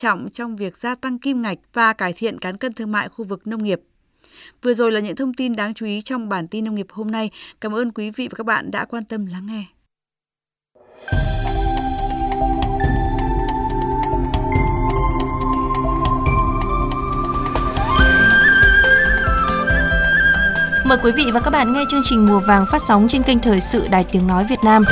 trọng trong việc gia tăng kim ngạch và cải thiện cán cân thương mại khu vực nông nghiệp. Vừa rồi là những thông tin đáng chú ý trong bản tin nông nghiệp hôm nay. Cảm ơn quý vị và các bạn đã quan tâm lắng nghe. Mời quý vị và các bạn nghe chương trình Mùa Vàng phát sóng trên kênh Thời sự Đài Tiếng Nói Việt Nam.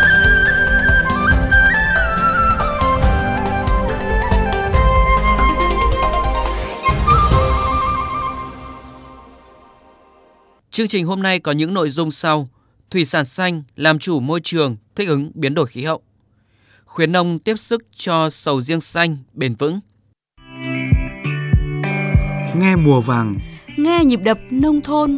Chương trình hôm nay có những nội dung sau: thủy sản xanh, làm chủ môi trường, thích ứng biến đổi khí hậu, khuyến nông tiếp sức cho sầu riêng xanh bền vững. Nghe mùa vàng, nghe nhịp đập nông thôn.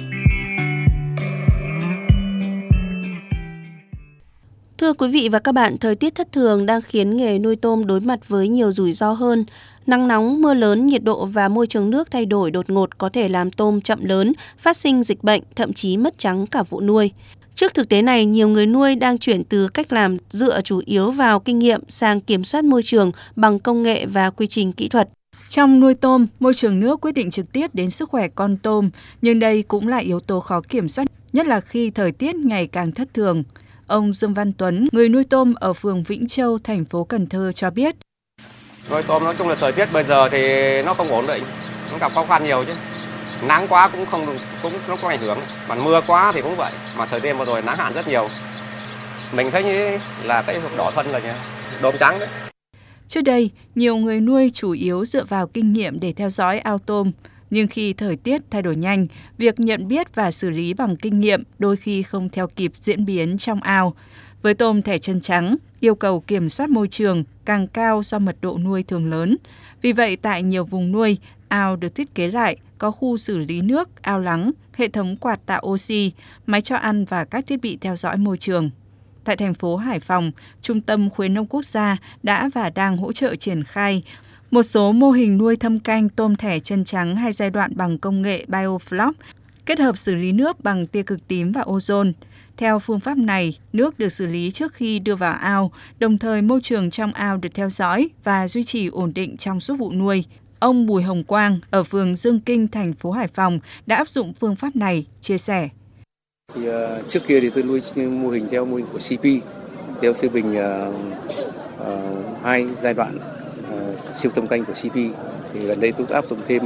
Thưa quý vị và các bạn, thời tiết thất thường đang khiến nghề nuôi tôm đối mặt với nhiều rủi ro hơn. Nắng nóng, mưa lớn, nhiệt độ và môi trường nước thay đổi đột ngột có thể làm tôm chậm lớn, phát sinh dịch bệnh, thậm chí mất trắng cả vụ nuôi. Trước thực tế này, nhiều người nuôi đang chuyển từ cách làm dựa chủ yếu vào kinh nghiệm sang kiểm soát môi trường bằng công nghệ và quy trình kỹ thuật. Trong nuôi tôm, môi trường nước quyết định trực tiếp đến sức khỏe con tôm, nhưng đây cũng là yếu tố khó kiểm soát, nhất là khi thời tiết ngày càng thất thường. Ông Dương Văn Tuấn, người nuôi tôm ở phường Vĩnh Châu, thành phố Cần Thơ cho biết. Nuôi tôm nói chung là thời tiết bây giờ thì nó không ổn định, nó gặp khó khăn nhiều chứ. Nắng quá cũng nó có ảnh hưởng, còn mưa quá thì cũng vậy, mà thời tiết vừa rồi nắng hạn rất nhiều. Mình thấy như là cái đỏ phân là đốm trắng đấy. Trước đây, nhiều người nuôi chủ yếu dựa vào kinh nghiệm để theo dõi ao tôm. Nhưng khi thời tiết thay đổi nhanh, việc nhận biết và xử lý bằng kinh nghiệm đôi khi không theo kịp diễn biến trong ao. Với tôm thẻ chân trắng, yêu cầu kiểm soát môi trường càng cao do mật độ nuôi thường lớn. Vì vậy, tại nhiều vùng nuôi, ao được thiết kế lại, có khu xử lý nước, ao lắng, hệ thống quạt tạo oxy, máy cho ăn và các thiết bị theo dõi môi trường. Tại thành phố Hải Phòng, Trung tâm Khuyến nông quốc gia đã và đang hỗ trợ triển khai một số mô hình nuôi thâm canh tôm thẻ chân trắng 2 giai đoạn bằng công nghệ BioFloc, kết hợp xử lý nước bằng tia cực tím và ozone. Theo phương pháp này, nước được xử lý trước khi đưa vào ao, đồng thời môi trường trong ao được theo dõi và duy trì ổn định trong suốt vụ nuôi. Ông Bùi Hồng Quang ở phường Dương Kinh, thành phố Hải Phòng đã áp dụng phương pháp này, chia sẻ. Trước kia thì tôi nuôi mô hình theo mô hình của CP, theo siêu bình 2 giai đoạn siêu thâm canh của CP. Thì gần đây tôi áp dụng thêm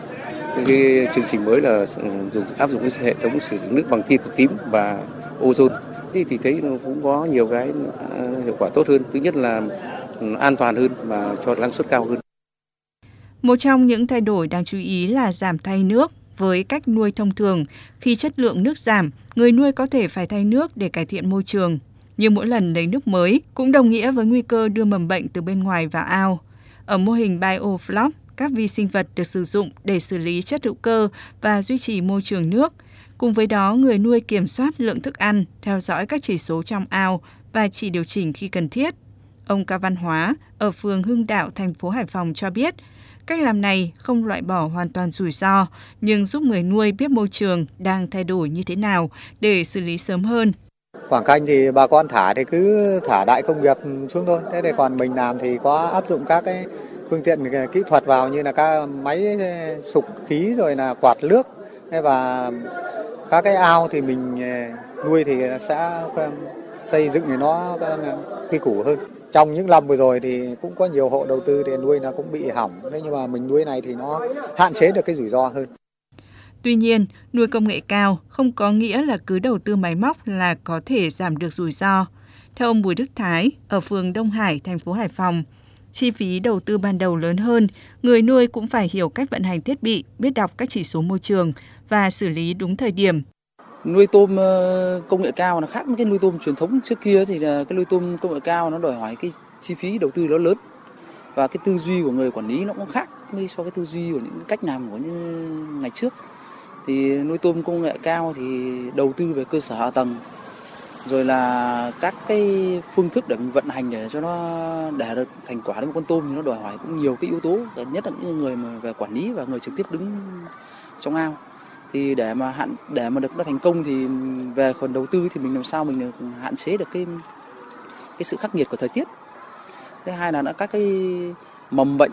cái chương trình mới là áp dụng cái hệ thống sử dụng nước bằng tia cực tím và ozone. Thì thấy nó cũng có nhiều cái hiệu quả tốt hơn. Thứ nhất là an toàn hơn và cho năng suất cao hơn. Một trong những thay đổi đáng chú ý là giảm thay nước. Với cách nuôi thông thường, khi chất lượng nước giảm, người nuôi có thể phải thay nước để cải thiện môi trường. Nhưng mỗi lần lấy nước mới cũng đồng nghĩa với nguy cơ đưa mầm bệnh từ bên ngoài vào ao. Ở mô hình BioFloc, các vi sinh vật được sử dụng để xử lý chất hữu cơ và duy trì môi trường nước. Cùng với đó, người nuôi kiểm soát lượng thức ăn, theo dõi các chỉ số trong ao và chỉ điều chỉnh khi cần thiết. Ông Cao Văn Hóa ở phường Hưng Đạo, thành phố Hải Phòng cho biết, cách làm này không loại bỏ hoàn toàn rủi ro, nhưng giúp người nuôi biết môi trường đang thay đổi như thế nào để xử lý sớm hơn. Quảng canh thì bà con thả thì cứ thả đại công nghiệp xuống thôi. Thế thì còn mình làm thì có áp dụng các cái phương tiện kỹ thuật vào như là các máy sục khí rồi là quạt nước. Và các cái ao thì mình nuôi thì sẽ xây dựng thì nó quy củ hơn. Trong những năm vừa rồi thì cũng có nhiều hộ đầu tư thì nuôi nó cũng bị hỏng. Thế nhưng mà mình nuôi này thì nó hạn chế được cái rủi ro hơn. Tuy nhiên, nuôi công nghệ cao không có nghĩa là cứ đầu tư máy móc là có thể giảm được rủi ro. Theo ông Bùi Đức Thái, ở phường Đông Hải, thành phố Hải Phòng, chi phí đầu tư ban đầu lớn hơn, người nuôi cũng phải hiểu cách vận hành thiết bị, biết đọc các chỉ số môi trường và xử lý đúng thời điểm. Nuôi tôm công nghệ cao nó khác với cái nuôi tôm truyền thống trước kia, thì là cái nuôi tôm công nghệ cao nó đòi hỏi cái chi phí đầu tư nó lớn và cái tư duy của người quản lý nó cũng khác với so với tư duy của những cách làm của những ngày trước. Thì nuôi tôm công nghệ cao thì đầu tư về cơ sở hạ tầng, rồi là các cái phương thức để mình vận hành để cho nó để được thành quả đến một con tôm thì nó đòi hỏi cũng nhiều cái yếu tố, nhất là những người mà về quản lý và người trực tiếp đứng trong ao. Thì để mà được nó thành công thì về phần đầu tư thì mình làm sao mình hạn chế được cái sự khắc nghiệt của thời tiết. Thứ hai là các cái mầm bệnh